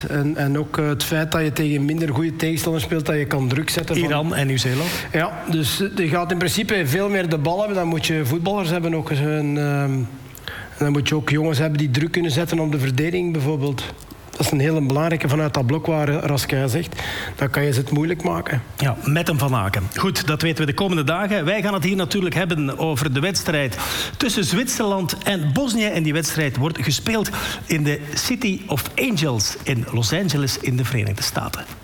En ook het feit dat je tegen minder goede tegenstanders speelt, dat je kan druk zetten. Iran en Nieuw-Zeeland. Ja, dus je gaat in principe veel meer de bal hebben. Dan moet je voetballers hebben ook. Dan moet je ook jongens hebben die druk kunnen zetten op de verdediging bijvoorbeeld. Dat is een hele belangrijke vanuit dat blok waar Raskin zegt. Dan kan je ze het moeilijk maken. Ja, met hem Van Aken. Goed, dat weten we de komende dagen. Wij gaan het hier natuurlijk hebben over de wedstrijd tussen Zwitserland en Bosnië. En die wedstrijd wordt gespeeld in de City of Angels in Los Angeles in de Verenigde Staten.